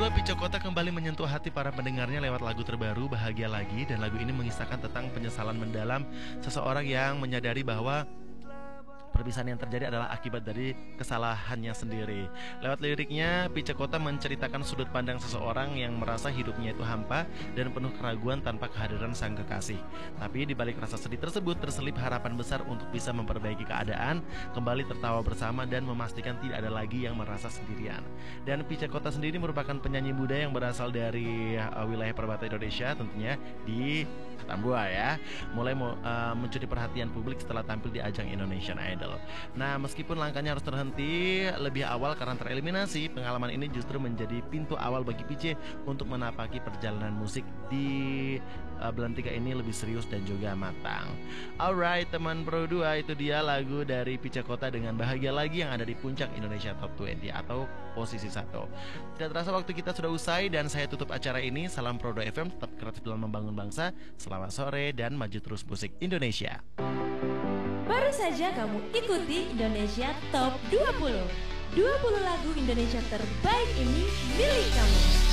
Halo, Pico Kota kembali menyentuh hati para pendengarnya lewat lagu terbaru Bahagia Lagi. Dan lagu ini mengisahkan tentang penyesalan mendalam seseorang yang menyadari bahwa perpisahan yang terjadi adalah akibat dari kesalahannya sendiri. Lewat liriknya, Pice Kota menceritakan sudut pandang seseorang yang merasa hidupnya itu hampa dan penuh keraguan tanpa kehadiran sang kekasih. Tapi di balik rasa sedih tersebut terselip harapan besar untuk bisa memperbaiki keadaan, kembali tertawa bersama dan memastikan tidak ada lagi yang merasa sendirian. Dan Pice Kota sendiri merupakan penyanyi muda yang berasal dari wilayah perbatasan Indonesia, tentunya di Tambua ya. Mulai mencuri perhatian publik setelah tampil di ajang Indonesian Idol. Nah, meskipun langkahnya harus terhenti lebih awal karena tereliminasi, pengalaman ini justru menjadi pintu awal bagi Pice untuk menapaki perjalanan musik di Belantika ini lebih serius dan juga matang. Alright teman Pro 2, itu dia lagu dari Pice Kota dengan Bahagia Lagi yang ada di puncak Indonesia Top 20 atau posisi 1. Tidak terasa waktu kita sudah usai dan saya tutup acara ini. Salam Pro 2 FM, tetap kreatif dalam membangun bangsa. Selamat sore dan maju terus musik Indonesia. Baru saja kamu ikuti Indonesia Top 20. 20 lagu Indonesia terbaik ini milik kamu.